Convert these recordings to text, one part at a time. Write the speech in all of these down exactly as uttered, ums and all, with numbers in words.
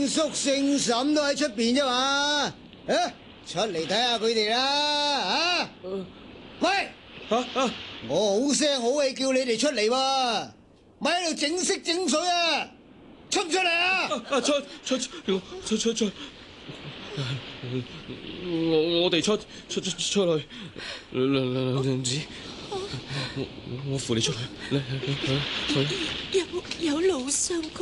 叔聖嬸都喺出邊啫嘛，誒，出嚟睇下佢哋啦，啊！喂， 吓啊！ 我好聲好氣叫你哋出嚟喎，咪喺度整色整水啊！出唔出嚟啊？ 啊出出出出出出，我我哋出出出出去，娘娘娘子，我我扶你出去，嚟嚟嚟， 有有勞相公。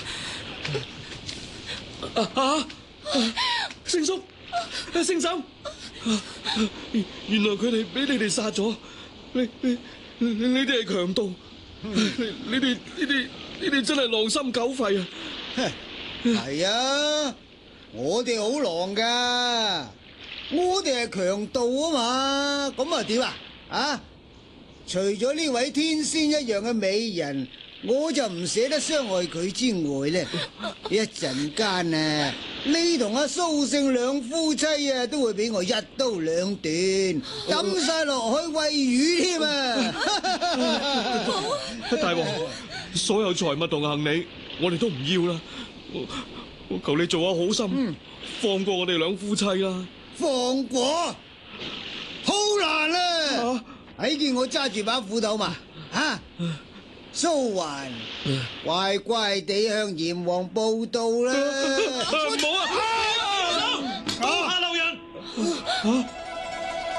啊啊！聖叔，聖嬸，原來佢哋俾你哋殺咗，你你你你哋係強盜，你你哋你哋你哋真係狼心狗肺啊！ 係啊，我哋好狼噶，我哋係強盜啊嘛，咁啊點啊？啊，除咗呢位天仙一樣嘅美人，我就唔捨得傷害佢之外咧，一陣間啊，你同阿蘇勝兩夫妻啊，都會俾我一刀兩斷，抌晒落海餵魚添啊！ 大王，所有財物同行李，我哋都唔要啦。我我求你做下好心，嗯、放過我哋兩夫妻啦。 放過？好難啊！睇見、啊、我揸住把斧頭嘛？啊！蘇環，乖乖地向閻王報到啦！ 唔好啊！刀下留人！